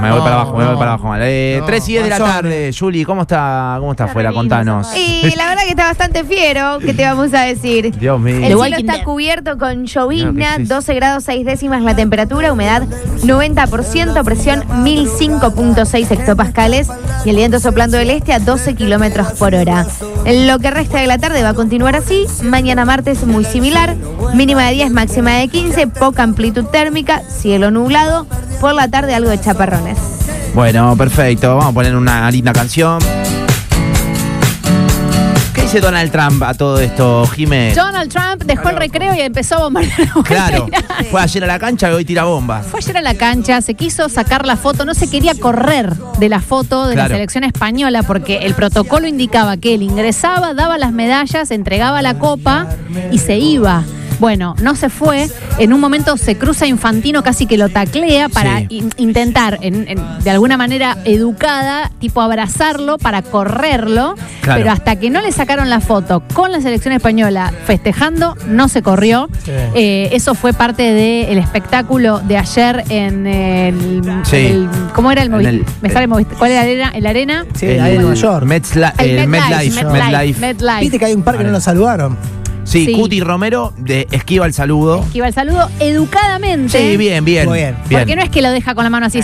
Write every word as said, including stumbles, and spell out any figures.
Me voy para abajo, me voy para abajo. Eh, no, tres y diez de la tarde. Juli, ¿cómo está, cómo está afuera? Contanos. Y la verdad que está bastante fiero, ¿qué te vamos a decir? Dios mío. El cielo está cubierto con llovizna, Claro, doce grados seis décimas la temperatura, humedad noventa por ciento, presión mil cinco punto seis hectopascales y el viento soplando del este a doce kilómetros por hora. En lo que resta de la tarde va a continuar así. Mañana martes muy similar, mínima de diez, máxima de quince, poca amplitud térmica, cielo nublado, por la tarde algo de chaparrones. Bueno, perfecto. Vamos a poner una linda canción. ¿Qué dice Donald Trump a todo esto, Jiménez? Donald Trump dejó el recreo y empezó a bombardear. Claro, fue ayer a la cancha y hoy tira bombas. Fue ayer a la cancha, se quiso sacar la foto, no se quería correr de la foto de Claro. la selección española porque el protocolo indicaba que él ingresaba, daba las medallas, entregaba la copa y se iba. Bueno, no se fue. En un momento se cruza Infantino, casi que lo taclea para Sí. in- intentar, en, en- de alguna manera educada, tipo abrazarlo para correrlo. Claro. Pero hasta que no le sacaron la foto con la selección española festejando, no se corrió. Sí. Eh, eso fue parte del espectáculo de ayer en el, Sí. en el- ¿cómo era el En movimiento? el- Me sale el movimiento. ¿Cuál era la arena? ¿El arena? Sí, ahí en Nueva York. Metzla- El el MetLife, MetLife. MetLife, MetLife. MetLife. Viste que hay un par que no lo saludaron. Sí, Sí. Cuti Romero de esquiva el saludo. Que iba el saludo educadamente. Sí, bien, bien. Muy bien. Porque no es que lo deja con la mano así.